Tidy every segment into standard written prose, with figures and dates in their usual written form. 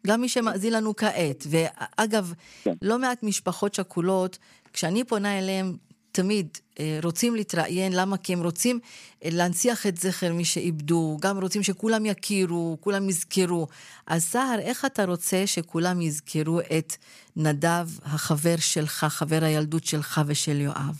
גם מי שמאזין לנו כעת. ואגב, כן. לא מעט משפחות שכולות, כשאני פונה אליהם, תמיד רוצים להתראיין, למה? כי הם רוצים להנציח את זכר מי שאיבדו, גם רוצים שכולם יכירו, כולם יזכרו. אז סהר, איך אתה רוצה שכולם יזכרו את נדב, החבר שלך, חבר הילדות שלך ושל יואב?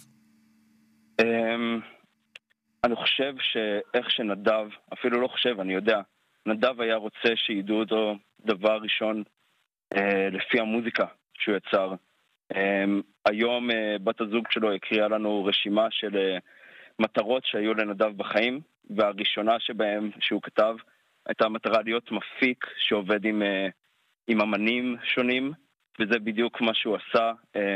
אני חושב שאיך שנדב, אפילו לא חושב, אני יודע, נדב היה רוצה שידעו אותו דבר ראשון לפי המוזיקה שהוא יצר. היום בת הזוג שלו הקריאה לנו רשימה של מטרות שהיו לנדב בחיים, והראשונה שבהם שהוא כתב הייתה מטרה להיות מפיק שעובד עם אמנים שונים, וזה בדיוק מה שהוא עשה.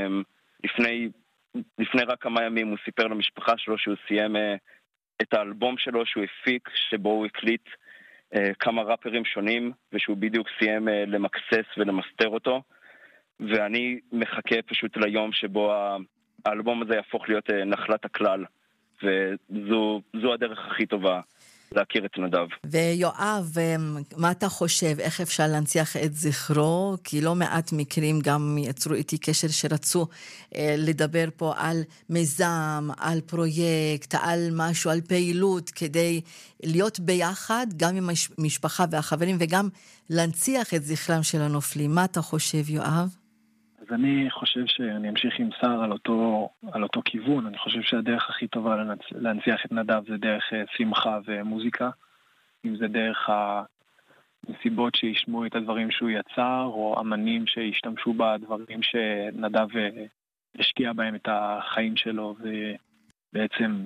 לפני רק כמה ימים הוא סיפר למשפחה שלו שהוא סיים את האלבום שלו שהוא הפיק, שבו הוא הקליט כמה ראפרים שונים, ושהוא בדיוק סיים למקסס ולמסתר אותו. ואני מחכה פשוט ליום שבו האלבום הזה יהפוך להיות נחלת הכלל, וזו הדרך הכי טובה להכיר את נדב. ויואב, מה אתה חושב? איך אפשר להנציח את זכרו? כי לא מעט מקרים גם יצרו איתי קשר שרצו לדבר פה על מיזם, על פרויקט, על משהו, על פעילות, כדי להיות ביחד, גם עם המשפחה והחברים, וגם להנציח את זכרם של הנופלים. מה אתה חושב, יואב? אז אני חושב שאני אמשיך עם שר על אותו כיוון. אני חושב שהדרך הכי טובה להנציח את נדב זה דרך שמחה ומוזיקה. אם זה דרך הנסיבות שישמעו את הדברים שהוא יצר, או אמנים שישתמשו בדברים שנדב השקיע בהם את החיים שלו, ובעצם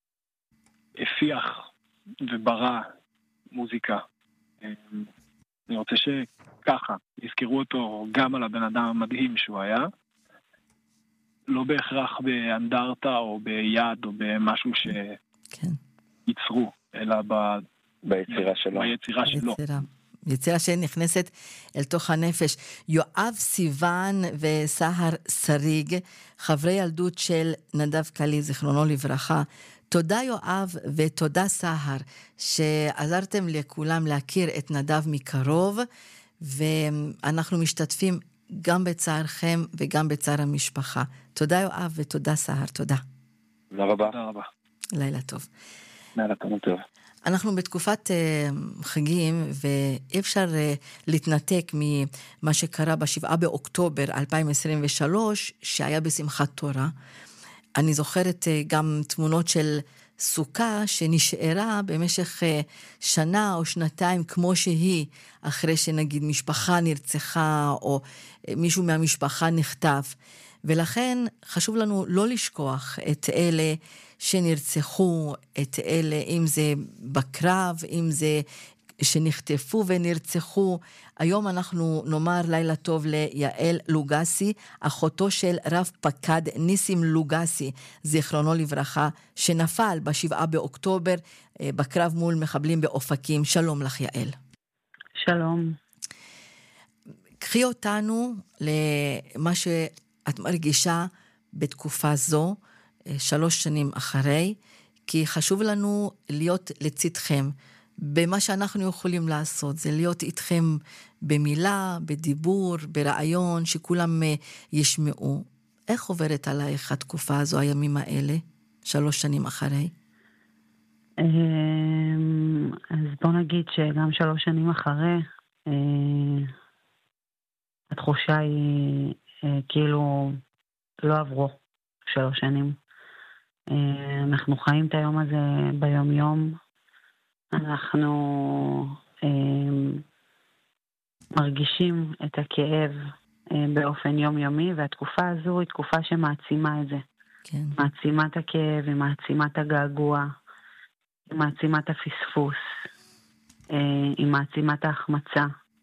הפיח וברא מוזיקה. אני רוצה שככה יזכרו אותו גם על הבן אדם המדהים שהוא היה, לא בהכרח באנדרטה או ביד או במשהו שייצרו, אלא ביצירה שלו. יצירה שנכנסת אל תוך הנפש. יואב סיוון וסהר שריג, חברי ילדות של נדב קלי, זיכרונו לברכה. תודה יואב ותודה סהר שעזרתם לכולם להכיר את נדב מקרוב, ואנחנו משתתפים גם בצערכם וגם בצער המשפחה. תודה יואב ותודה סהר, תודה. תודה רבה. תודה רבה. לילה טוב. לילה טוב. אנחנו בתקופת חגים, ואי אפשר להתנתק ממה שקרה ב7 באוקטובר 2023, שהיה בשמחת תורה. אני זוכרת גם תמונות של סוכה שנשארה במשך שנה או שנתיים כמו שהיא, אחרי שנגיד משפחה נרצחה או מישהו מהמשפחה נחטף. ולכן חשוב לנו לא לשכוח את אלה שנרצחו, את אלה, אם זה בקרב, אם זה שנחטפו ונרצחו. היום אנחנו נאמר לילה טוב ליעל לוגסי, אחותו של רב פקד ניסים לוגסי, זיכרונו לברכה, שנפל ב7 באוקטובר בקרב מול מחבלים באופקים. שלום לך יעל. שלום. קחי אותנו למה שאת מרגישה בתקופה זו, 3 שנים אחרי, כי חשוב לנו להיות לצדכם. במה שאנחנו יכולים לעשות, זה להיות איתכם במילה, בדיבור, ברעיון, שכולם ישמעו. איך עוברת עלייך התקופה הזו, הימים האלה, 3 שנים אחרי? אז בוא נגיד שגם 3 שנים אחרי, התחושה היא כאילו לא עברו 3 שנים. אנחנו חיים את היום הזה ביום יום, אנחנו מרגישים את הכאב באופן יומיומי, והתקופה הזו היא תקופה שמעצימה את זה. כן. מעצימה את הכאב, היא מעצימה את הגעגוע, היא מעצימה את הפספוס, היא מעצימה את ההחמצה.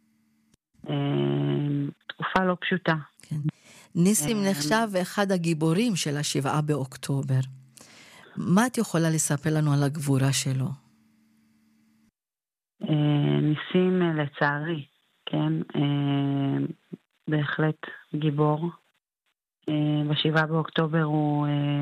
תקופה לא פשוטה. כן. ניסים נחשב אחד הגיבורים של 7 באוקטובר. מה את יכולה לספר לנו על הגבורה שלו? ניסים לצערי, כן, בהחלט גיבור. ב7 באוקטובר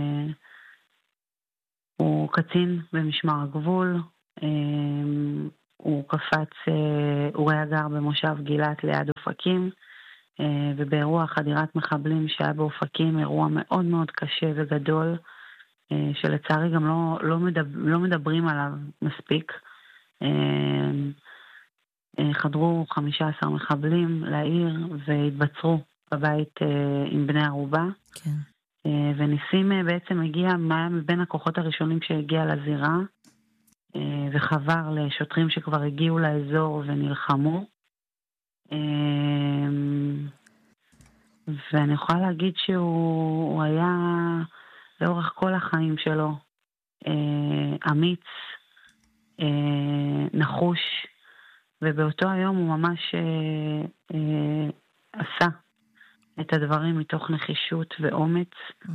הוא קצין במשמר הגבול, הוא קפץ, הוא היה גר במושב גילת ליד אופקים, ובאירוע חדירת מחבלים שהיה באופקים, אירוע מאוד מאוד קשה וגדול, שלצערי גם לא מדברים עליו מספיק. חדרו 15 מחבלים לעיר והתבצרו בבית עם בני ערובה. כן. וניסים בעצם הגיע מבין הכוחות הראשונים שהגיע לזירה, וחבר לשוטרים שכבר הגיעו לאזור ונלחמו. ואני יכולה להגיד שהוא היה לאורך כל החיים שלו אמיץ, נחוש, ובאותו היום הוא ממש עשה את הדברים מתוך נחישות ואומץ.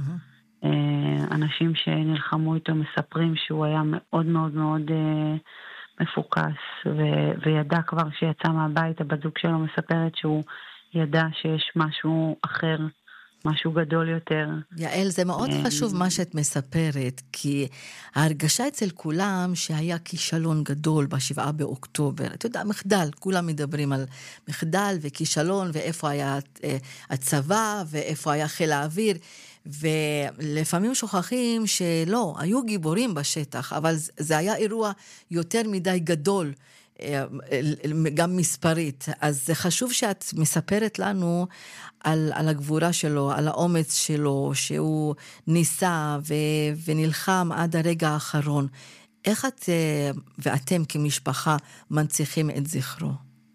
אנשים שנלחמו איתו מספרים שהוא היה מאוד מאוד מאוד מפוקס, וידע כבר שיצא מהבית. הבת זוג שלו מספרת שהוא ידע שיש משהו אחר, משהו גדול יותר. יעל, זה מאוד חשוב מה שאת מספרת, כי ההרגשה אצל כולם שהיה כישלון גדול ב7 באוקטובר. אתה יודע, מחדל, כולם מדברים על מחדל וכישלון, ואיפה היה הצבא, ואיפה היה חיל האוויר, ולפעמים שוכחים שלא, היו גיבורים בשטח, אבל זה היה אירוע יותר מדי גדול, גם מספרית. אז זה חשוב שאת מספרת לנו על הגבורה שלו, על האומץ שלו, שהוא ניסה ונלחם עד הרגע האחרון. איך את ואתם כמשפחה מנציחים את זכרו?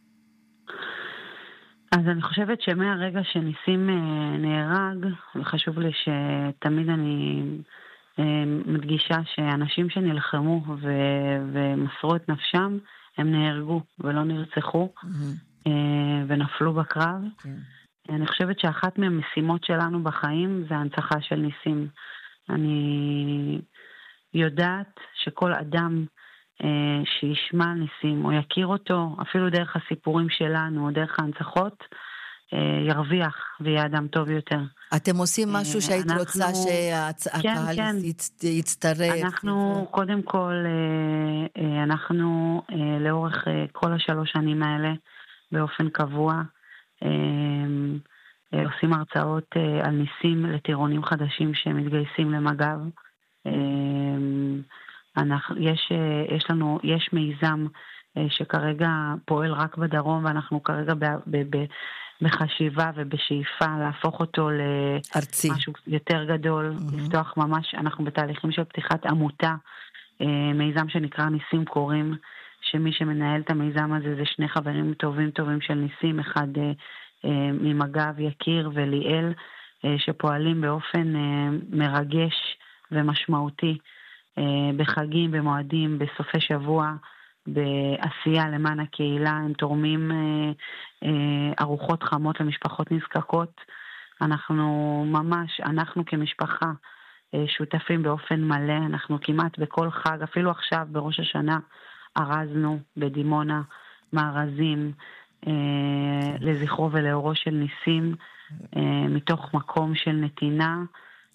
אז אני חושבת שמהרגע שניסים נהרג, וחשוב לי שתמיד אני מדגישה שאנשים שנלחמו ומסרו את נפשם, הם נהרגו ולא נרצחו, ונפלו בקרב. אני חושבת שאחת מהמשימות שלנו בחיים זה ההנצחה של ניסים. אני יודעת שכל אדם שישמע ניסים או יכיר אותו, אפילו דרך הסיפורים שלנו או דרך ההנצחות, ירוויח ויהיה אדם טוב יותר. אתם עושים משהו שהיית רוצה שהקהל יצטרף? אנחנו, קודם כל, אנחנו לאורך כל 3 שנים האלה, באופן קבוע, עושים הרצאות על ניסים לטירונים חדשים שמתגייסים למג"ב. יש מיזם שכרגע פועל רק בדרום, ואנחנו כרגע בחשיבה ובשאיפה להפוך אותו למשהו יותר גדול, לפתוח ממש, אנחנו בתהליכים של פתיחת עמותה, מיזם שנקרא ניסים קוראים, שמי שמנהל את המיזם הזה זה 2 חברים טובים של ניסים, אחד ממג"ב יקיר וליאל, שפועלים באופן מרגש ומשמעותי, בחגים, במועדים, בסופי שבוע, בעשייה למען הקהילה. הם תורמים ארוחות חמות למשפחות נזקקות. אנחנו כמשפחה שותפים באופן מלא. אנחנו כמעט בכל חג, אפילו עכשיו בראש השנה, ארזנו בדימונה מארזים לזכרו ולאורו של ניסים, מתוך מקום של נתינה.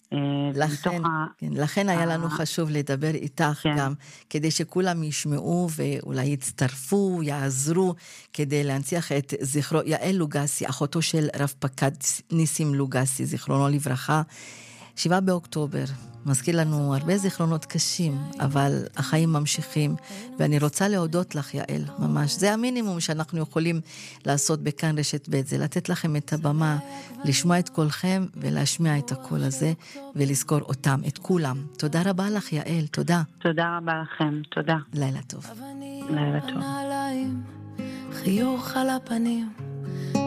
לכן היה לנו חשוב לדבר איתך גם, כדי שכולם ישמעו ואולי יצטרפו, יעזרו, כדי להנציח את זכרו. יעל לוגסי, אחותו של רב פקד ניסים לוגסי, זכרונו לברכה. 7 באוקטובר מזכיר לנו הרבה זיכרונות קשים, אבל החיים ממשיכים, ואני רוצה להודות לך, יעל, ממש. זה המינימום שאנחנו יכולים לעשות בכאן רשת ב', זה לתת לכם את הבמה, לשמוע את קולכם ולהשמיע את הקול הזה, ולזכור אותם, את כולם. תודה רבה לך, יעל, תודה. תודה רבה לכם, תודה. לילה טוב. לילה טוב. חיוך על הפנים